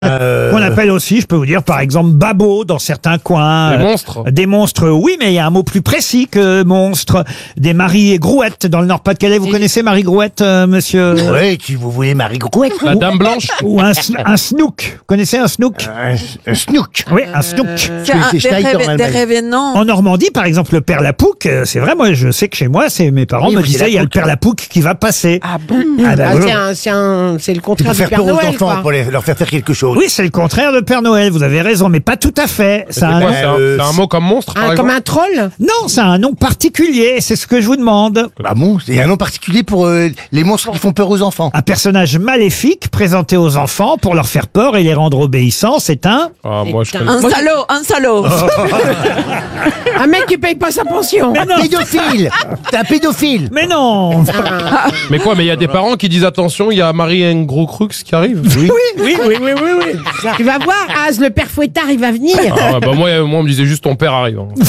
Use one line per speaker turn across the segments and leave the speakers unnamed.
Qu'on appelle aussi, je peux vous dire, par exemple, babot dans certains coins.
Des monstres.
Des monstres, oui, mais il y a un mot plus précis que monstre. Des Marie et Grouette dans le Nord-Pas-de-Calais. Vous connaissez Marie Grouette, monsieur?
Oui, si vous voulez Marie Grouette.
La dame blanche.
Ou un snook. Vous connaissez un snook?
Un snook.
Oui, un snook.
Des révénants.
En Normandie, par exemple, le père Lapouque, c'est vrai, moi, je sais que chez moi, mes parents
Oui,
me
mais c'est
disaient, il y a le père Lapouque qui va passer.
Ah bon
Ah, bah, oui.
C'est le
Il
contraire
faut
du
faire
Père
peur aux
Noël,
enfants
quoi.
pour leur faire quelque chose.
Oui, c'est le contraire de Père Noël, vous avez raison, mais pas tout à fait.
C'est
Ça a un
quoi,
nom-
c'est un mot comme monstre, par
Comme
exemple
un troll.
Non, ça a un nom particulier, c'est ce que je vous demande.
Ah bon, il y a un nom particulier pour les monstres qui font peur aux enfants.
Un personnage maléfique présenté aux enfants pour leur faire peur et les rendre obéissants, c'est un...
Ah, moi, je
Putain.
connais.
Un salaud.
Un mec qui paye pas sa pension.
Mais non,
Pédophile. T'es un pédophile.
mais non.
Mais quoi, mais il y a des parents qui disent attention, il y a Marie and Gros Crux qui arrive.
Oui.
Tu vas voir, Az, le père Fouettard, il va venir.
Ah, bah moi, on me disait juste ton père arrive. hein.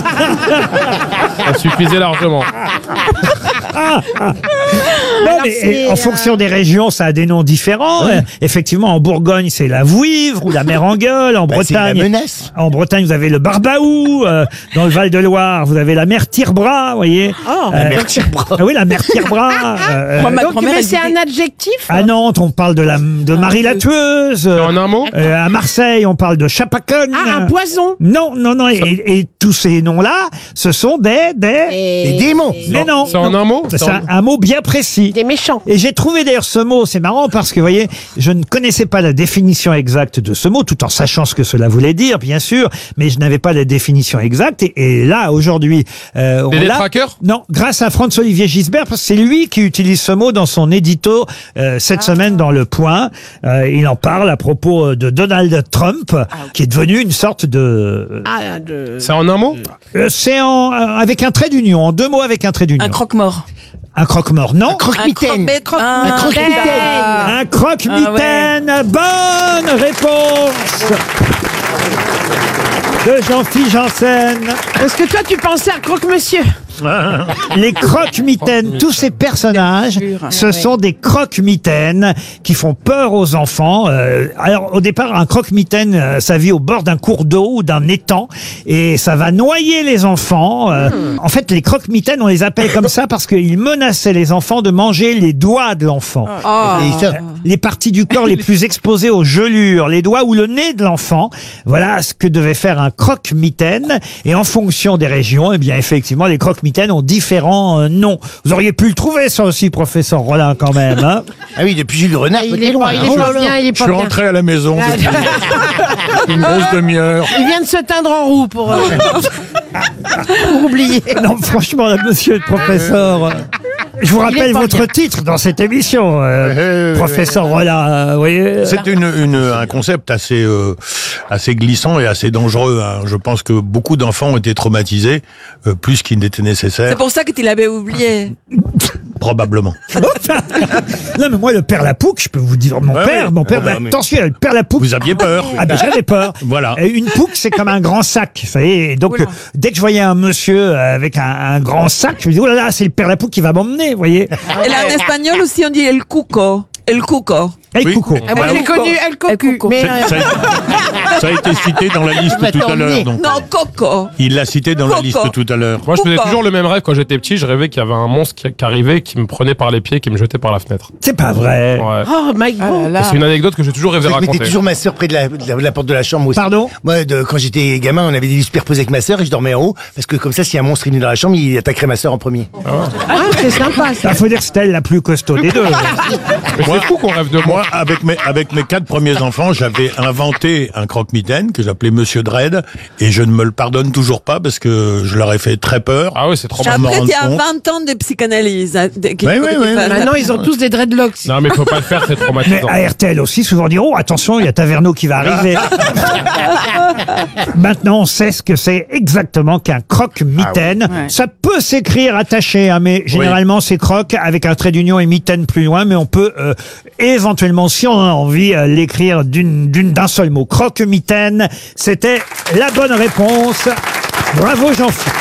Ça suffisait largement.
Non, mais
c'est,
en fonction des régions, ça a des noms différents. Effectivement, en Bourgogne, c'est la Vouivre ou la Mérangueule. En
Bah, c'est la
Bretagne,
menace.
en Bretagne, vous avez le Barbaou. Dans le Val-de-Loire, vous avez la mère Tire-Bras, vous voyez.
La mère Tire-Bras.
Ah oui, la mère Tire-Bras.
Moi, ma
Donc,
grand-mère,
mais
elle
c'est
disait-
un adjectif.
À Nantes, on parle de Marie la Tueuse.
En un mot
À Marseille, on parle de Chapaconne.
Ah, un poison.
Non. Et tous ces noms-là, ce sont des...
Des démons.
Mais non.
C'est en un mot
C'est un mot bien précis.
Des méchants.
Et j'ai trouvé d'ailleurs ce mot, c'est marrant parce que, vous voyez, je ne connaissais pas la définition exacte de ce mot, tout en sachant ce que cela voulait dire, bien sûr, mais je n'avais pas la définition exacte. Et là, aujourd'hui... on
Des
l'a-
détraqueurs
Non, grâce à Franz-Olivier Gisbert, parce que c'est lui qui utilise ce mot dans son édito cette semaine dans Le Point. Il en parle à propos de Donald Trump, qui est devenu une sorte de...
Ah, de...
C'est en un mot
c'est avec un trait d'union, en deux mots avec un trait d'union.
Un croque-mort.
Un croque-mort, non.
Croque-mitaine.
Un
croque-mitaine.
Un croque-mitaine. Bonne réponse de Jean-Philippe Janssen.
Parce que toi, tu pensais à Croque-Monsieur.
Les croque-mitaines, tous ces personnages, ce sont des croque-mitaines qui font peur aux enfants. Alors, au départ, un croque-mitaine, ça vit au bord d'un cours d'eau ou d'un étang et ça va noyer les enfants. En fait, les croque-mitaines, on les appelle comme ça parce qu'ils menaçaient les enfants de manger les doigts de l'enfant.
Et ça,
Les parties du corps les plus exposées aux gelures, les doigts ou le nez de l'enfant. Voilà ce que devait faire un croque-mitaine. Et en fonction des régions, eh bien, effectivement, les croque-mitaines ont différents noms. Vous auriez pu le trouver, ça aussi, professeur Rollin, quand même, hein.
Ah oui, depuis Jules Renard,
Il est pas bien, il est pas bien.
à la maison depuis une grosse demi-heure.
Il vient de se teindre en roux pour oublier.
Non, franchement, là, monsieur le professeur, je vous rappelle
pas
votre
bien.
titre dans cette émission, professeur Rollin, vous voyez.
C'est un concept assez glissant et assez dangereux. Hein. Je pense que beaucoup d'enfants ont été traumatisés, plus qu'il n'était nécessaire,
C'est pour ça que tu l'avais oublié.
probablement.
Non, mais moi, le père Lapouque, je peux vous dire, mon
Ouais,
père,
ouais.
bah,
Mais-
attention, le père Lapouque.
Vous aviez peur.
Ah ben j'avais peur.
Voilà.
Et une pouque, c'est comme un grand sac, vous savez. Et donc,
Oula.
dès que je voyais un monsieur avec un grand sac, je me dis, oh là là, c'est le père Lapouque qui va m'emmener, vous voyez.
Et là, en espagnol aussi, on dit el cuco. El cuco.
Hey,
Oui.
coucou.
Ah, moi, je l'ai connu, elle cocu.
Coco.
Mais
Ça a été cité dans la liste
va
tout à l'heure.
t'emmener.
donc.
Non, coco.
Il l'a cité dans la
Coco.
liste tout à l'heure.
Moi, je faisais
Pourquoi
toujours le même rêve quand j'étais petit. Je rêvais qu'il y avait un monstre qui arrivait, qui me prenait par les pieds, qui me jetait par la fenêtre.
C'est pas vrai.
Ouais.
oh my God.
C'est une anecdote que j'ai toujours rêvé
je mettais
raconter.
toujours ma sœur près de la porte de la chambre aussi.
Pardon?
Moi, quand j'étais gamin, on avait des lits superposés avec ma sœur et je dormais en haut parce que comme ça, si un monstre est venu dans la chambre, il attaquerait ma sœur en premier.
Ah, c'est sympa ça.
Il faut dire que c'était elle la plus costaud des deux.
Mais c'est fou qu'on rêve de moi.
Moi, avec mes 4 premiers enfants, j'avais inventé un croque-mitaine que j'appelais Monsieur Dredd et je ne me le pardonne toujours pas parce que je leur ai fait très peur.
Ah ouais, c'est trop
Sans
mal.
m'en
Après,
rendre
tu as
compte.
20 ans de psychanalyse.
Oui.
Maintenant, ils ont tous des dreadlocks.
Non, mais faut pas le faire, c'est
Mais
traumatisant.
à RTL aussi, souvent dire, oh, attention, il y a Taverneau qui va arriver. Maintenant, on sait ce que c'est exactement qu'un croque-mitaine.
Ah ouais.
Ça peut s'écrire attaché, hein, mais généralement, c'est croque avec un trait d'union et mitaine plus loin, mais on peut éventuellement, si on a envie, l'écrire d'un seul mot. Croque-mitaine, c'était la bonne réponse. Bravo, Jean-Philippe.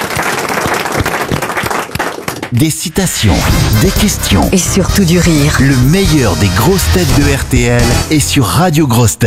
Des citations, des questions.
Et surtout du rire.
Le meilleur des grosses têtes de RTL est sur Radio Grosses Têtes.